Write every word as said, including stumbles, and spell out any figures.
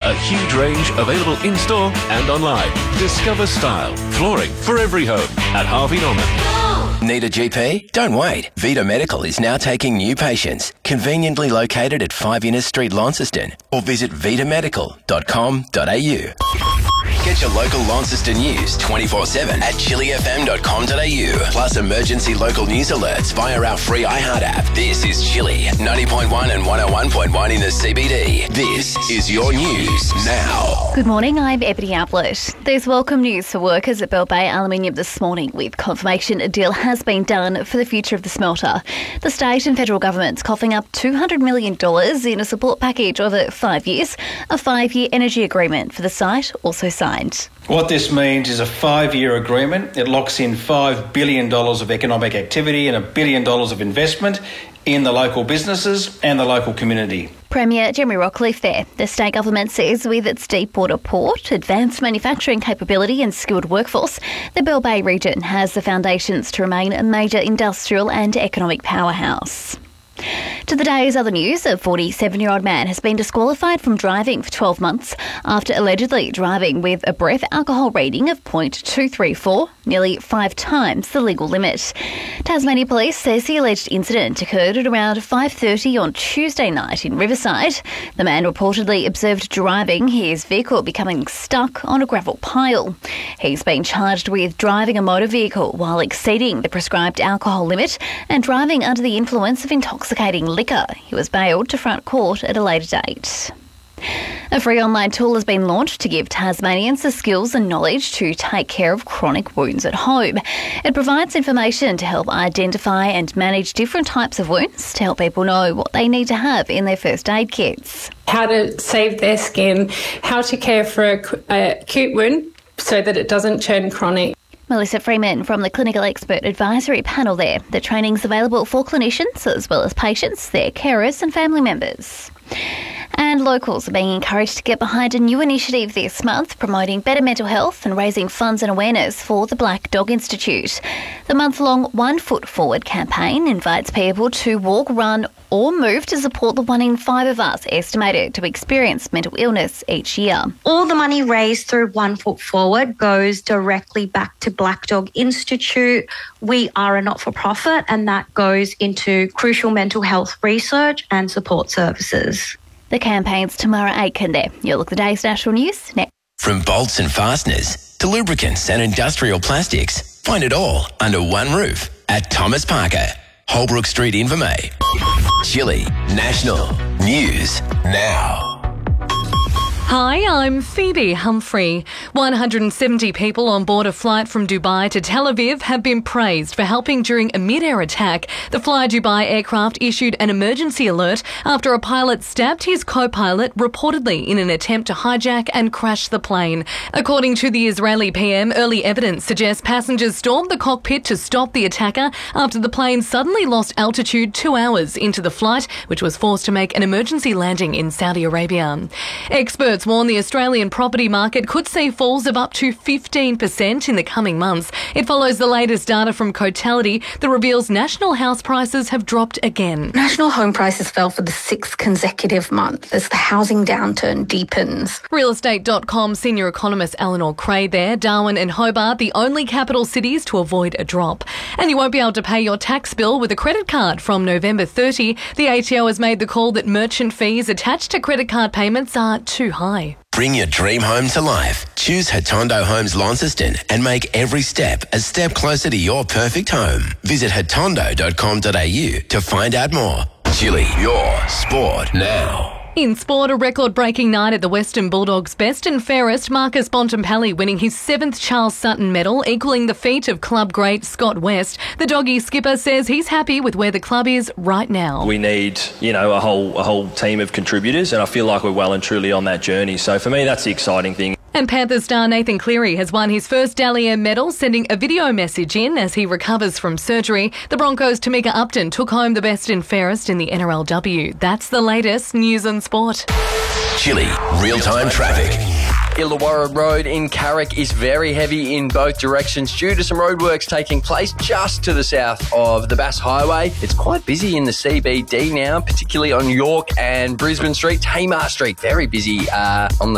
A huge range available in-store and online. Discover style, flooring for every home at Harvey Norman. Need a G P? Don't wait. Vita Medical is now taking new patients. Conveniently located at five Innes Street, Launceston. Or visit vita medical dot com dot a u. Get your local Launceston news twenty-four seven at chili f m dot com dot a u. Plus emergency local news alerts via our free iHeart app. This is Chili, ninety point one and one oh one point one in the C B D. This is your news now. Good morning, I'm Ebony Ablett. There's welcome news for workers at Bell Bay Aluminium this morning, with confirmation a deal has been done for the future of the smelter. The state and federal governments coughing up two hundred million dollars in a support package over five years. A five-year energy agreement for the site also signed. What this means is a five-year agreement. It locks in five billion dollars of economic activity and a billion dollars of investment in the local businesses and the local community. Premier Jeremy Rockcliffe there. The state government says with its deepwater port, advanced manufacturing capability and skilled workforce, the Bell Bay region has the foundations to remain a major industrial and economic powerhouse. To the day's other news, a forty-seven-year-old man has been disqualified from driving for twelve months after allegedly driving with a breath alcohol reading of point two three four, nearly five times the legal limit. Tasmania Police says the alleged incident occurred at around five thirty on Tuesday night in Riverside. The man reportedly observed driving his vehicle becoming stuck on a gravel pile. He's been charged with driving a motor vehicle while exceeding the prescribed alcohol limit and driving under the influence of intoxicating liquor. He was bailed to front court at a later date. A free online tool has been launched to give Tasmanians the skills and knowledge to take care of chronic wounds at home. It provides information to help identify and manage different types of wounds to help people know what they need to have in their first aid kits. How to save their skin, how to care for a acute wound so that it doesn't turn chronic. Melissa Freeman from the Clinical Expert Advisory Panel there. The training's available for clinicians as well as patients, their carers and family members. And locals are being encouraged to get behind a new initiative this month promoting better mental health and raising funds and awareness for the Black Dog Institute. The month-long One Foot Forward campaign invites people to walk, run or move to support the one in five of us estimated to experience mental illness each year. All the money raised through One Foot Forward goes directly back to Black Dog Institute. We are a not-for-profit and that goes into crucial mental health research and support services. The campaign's Tamara Aitken there. You'll look the day's national news next. From bolts and fasteners to lubricants and industrial plastics, find it all under one roof at Thomas Parker, Holbrook Street, Invermay. Chili National News Now. Hi, I'm Phoebe Humphrey. one hundred seventy people on board a flight from Dubai to Tel Aviv have been praised for helping during a mid-air attack. The Fly Dubai aircraft issued an emergency alert after a pilot stabbed his co-pilot reportedly in an attempt to hijack and crash the plane. According to the Israeli P M, early evidence suggests passengers stormed the cockpit to stop the attacker after the plane suddenly lost altitude two hours into the flight, which was forced to make an emergency landing in Saudi Arabia. Experts warn the Australian property market could see falls of up to fifteen percent in the coming months. It follows the latest data from Cotality that reveals national house prices have dropped again. National home prices fell for the sixth consecutive month as the housing downturn deepens. real estate dot com senior economist Eleanor Cray there. Darwin and Hobart, the only capital cities to avoid a drop. And you won't be able to pay your tax bill with a credit card from November thirtieth. The A T O has made the call that merchant fees attached to credit card payments are too high. Bring your dream home to life. Choose Hatondo Homes Launceston and make every step a step closer to your perfect home. Visit hatondo dot com dot a u to find out more. Chili, your sport now. In sport, a record-breaking night at the Western Bulldogs' best and fairest, Marcus Bontempelli winning his seventh Charles Sutton medal, equalling the feat of club great Scott West. The Doggy skipper says he's happy with where the club is right now. We need, you know, a whole a whole team of contributors, and I feel like we're well and truly on that journey. So for me, that's the exciting thing. And Panthers star Nathan Cleary has won his first Dally M medal, sending a video message in as he recovers from surgery. The Broncos' Tamika Upton took home the best and fairest in the N R L W. That's the latest news and sport. Chili, real-time traffic. Illawarra Road in Carrick is very heavy in both directions due to some roadworks taking place just to the south of the Bass Highway. It's quite busy in the C B D now, particularly on York and Brisbane Street. Tamar Street, very busy uh, on the